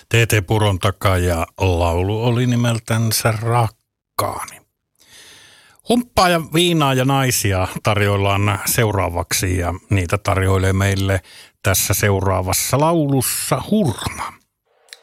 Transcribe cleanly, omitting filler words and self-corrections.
TT Puron takaa ja laulu oli nimeltänsä Rakkaani. Humppaa ja viinaa ja naisia tarjoillaan seuraavaksi ja niitä tarjoilee meille tässä seuraavassa laulussa Hurma.